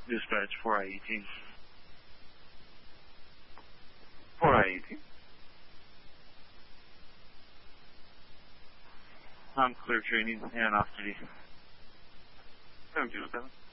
Dispatch 4I-18. 4I-18. On clear training and off duty. 707.